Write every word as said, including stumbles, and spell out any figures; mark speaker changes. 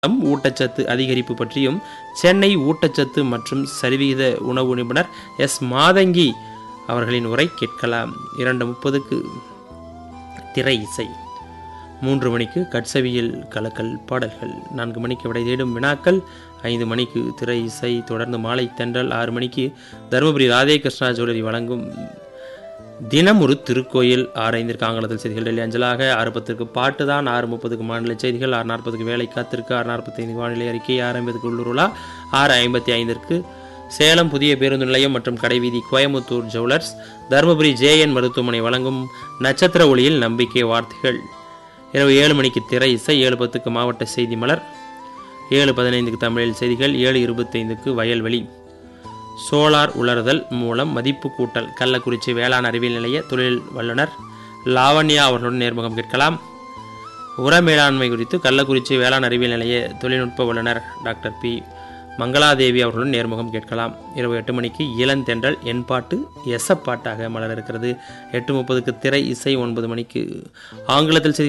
Speaker 1: ஊட்டச்சத்து அதிகரிப்பு பற்றியும் சென்னை ஊட்டச்சத்து மற்றும் சரிவிகித உணவு நிபுணர் எஸ் மாதங்கி அவர்களின் உரை கேட்கலாம். இரண்டு முப்பதுக்கு திரை இசை, மூன்று மணிக்கு கட்சவியல் கலக்கல் பாடல்கள், நான்கு மணிக்கு விடை தேடும் வினாக்கள், ஐந்து மணிக்கு திரை இசை, தொடர்ந்து மாலை தென்றல், ஆறு மணிக்கு தருமபுரி ராதே கிருஷ்ணா ஜுவல்லரி வழங்கும் தினம் ஒரு திருக்கோயில், ஆறு ஐந்திற்கு ஆங்கிலத்தில் செய்திகள் டெல்லி அஞ்சலாக, ஆறு பத்திற்கு பாட்டு தான், ஆறு முப்பதுக்கு மாநில செய்திகள், ஆறு நாற்பதுக்கு வேலை காத்திருக்கு, ஆறு நாற்பத்தி ஐந்து வானிலை அறிக்கை, ஆறு ஐம்பதுக்கு உள்ளூருலா, ஆறு ஐம்பத்தி ஐந்திற்கு சேலம் புதிய பேருந்து நிலையம் மற்றும் கடைவீதி கோயமுத்தூர் ஜுவல்லர்ஸ் தருமபுரி ஜேஎன் மருத்துவமனை வழங்கும் நட்சத்திர ஒளியில் நம்பிக்கை வார்த்தைகள், இரவு ஏழு மணிக்கு திரை இசை, ஏழு பத்துக்கு மாவட்ட செய்தி மலர், ஏழு பதினைந்துக்கு தமிழில் செய்திகள், ஏழு இருபத்தைந்துக்கு வயல்வெளி, சோலார் உலர்தல் மூலம் மதிப்பு கூட்டல், கள்ளக்குறிச்சி வேளாண் அறிவியல் நிலைய தொழில் வல்லுநர் லாவண்யா அவர்களுடன் நேர்முகம் கேட்கலாம். உர மேலாண்மை குறித்து கள்ளக்குறிச்சி வேளாண் அறிவியல் நிலைய தொழில்நுட்ப வல்லுநர் டாக்டர் பி மங்களாதேவி அவர்களுடன் நேர்முகம் கேட்கலாம். இரவு எட்டு மணிக்கு இளந்தென்றல் என் பாட்டு எசப்பாட்டாக மலர் இருக்கிறது. எட்டு முப்பதுக்கு திரை இசை, ஒன்பது மணிக்கு ஆங்கிலத்தில் செய்தி